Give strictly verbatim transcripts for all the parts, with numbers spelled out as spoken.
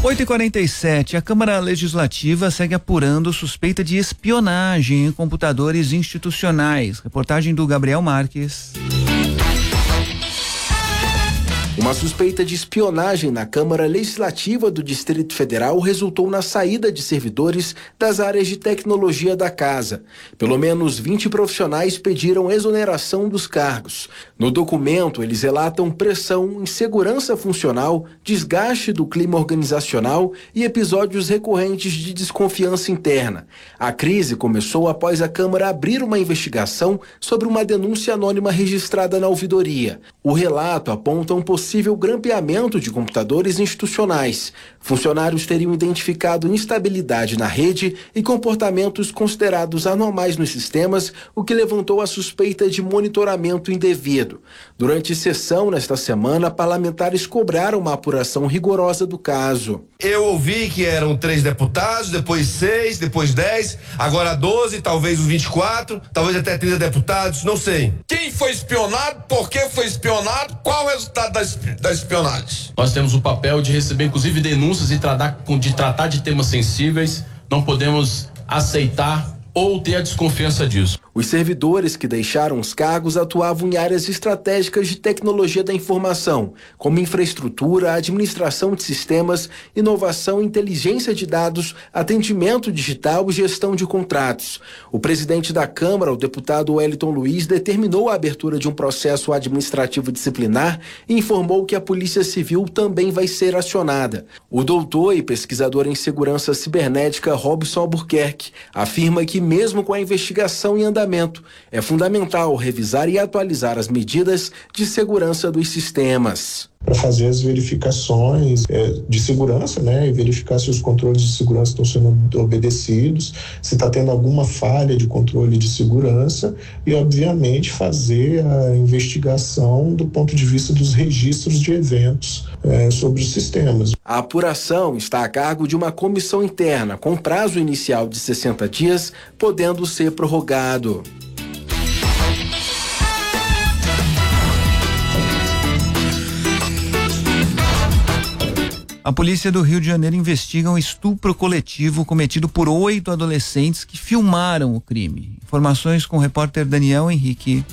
oito e quarenta e sete, a Câmara Legislativa segue apurando suspeita de espionagem em computadores institucionais. Reportagem do Gabriel Marques. Uma suspeita de espionagem na Câmara Legislativa do Distrito Federal resultou na saída de servidores das áreas de tecnologia da casa. Pelo menos vinte profissionais pediram exoneração dos cargos. No documento, eles relatam pressão, insegurança funcional, desgaste do clima organizacional e episódios recorrentes de desconfiança interna. A crise começou após a Câmara abrir uma investigação sobre uma denúncia anônima registrada na ouvidoria. O relato aponta um possível possível grampeamento de computadores institucionais. Funcionários teriam identificado instabilidade na rede e comportamentos considerados anormais nos sistemas, o que levantou a suspeita de monitoramento indevido. Durante sessão nesta semana, parlamentares cobraram uma apuração rigorosa do caso. Eu ouvi que eram três deputados, depois seis, depois dez, agora doze, talvez os vinte e quatro, talvez até trinta deputados, não sei. Quem foi espionado, por que foi espionado, qual o resultado da da espionagem? Nós temos o papel de receber, inclusive, denúncias e tratar, de tratar de temas sensíveis. Não podemos aceitar ou ter a desconfiança disso. Os servidores que deixaram os cargos atuavam em áreas estratégicas de tecnologia da informação, como infraestrutura, administração de sistemas, inovação, inteligência de dados, atendimento digital e gestão de contratos. O presidente da Câmara, o deputado Wellington Luiz, determinou a abertura de um processo administrativo disciplinar e informou que a Polícia Civil também vai ser acionada. O doutor e pesquisador em segurança cibernética Robson Albuquerque afirma que, mesmo com a investigação em andamento, é fundamental revisar e atualizar as medidas de segurança dos sistemas. Para fazer as verificações é, de segurança, né, e verificar se os controles de segurança estão sendo obedecidos, se está tendo alguma falha de controle de segurança e, obviamente, fazer a investigação do ponto de vista dos registros de eventos é, sobre os sistemas. A apuração está a cargo de uma comissão interna, com prazo inicial de sessenta dias, podendo ser prorrogado. A polícia do Rio de Janeiro investiga um estupro coletivo cometido por oito adolescentes que filmaram o crime. Informações com o repórter Daniel Henrique.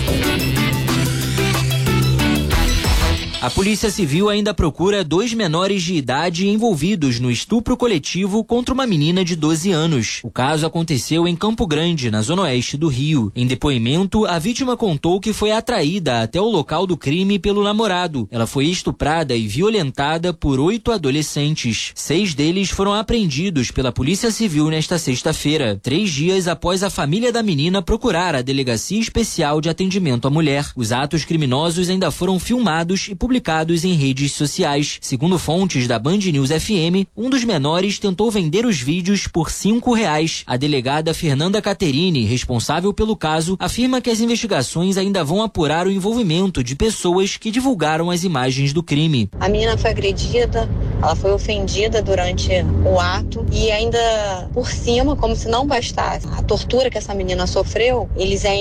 A Polícia Civil ainda procura dois menores de idade envolvidos no estupro coletivo contra uma menina de doze anos. O caso aconteceu em Campo Grande, na zona oeste do Rio. Em depoimento, a vítima contou que foi atraída até o local do crime pelo namorado. Ela foi estuprada e violentada por oito adolescentes. Seis deles foram apreendidos pela Polícia Civil nesta sexta-feira, três dias após a família da menina procurar a Delegacia Especial de Atendimento à Mulher. Os atos criminosos ainda foram filmados e publicados publicados em redes sociais. Segundo fontes da Band News F M, um dos menores tentou vender os vídeos por cinco reais. A delegada Fernanda Caterini, responsável pelo caso, afirma que as investigações ainda vão apurar o envolvimento de pessoas que divulgaram as imagens do crime. A menina foi agredida, ela foi ofendida durante o ato e ainda por cima, como se não bastasse a tortura que essa menina sofreu, eles ainda